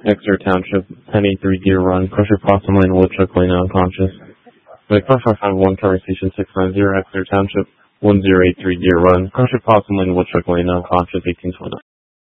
Exeter Township, 1083 Deer Run, Crusher Possum Lane, Woodchuck Lane, unconscious. Like 5551 conversation 690, Exeter Township, 1083 Deer Run, Crusher Possum Lane, Woodchuck Lane, unconscious, 1820.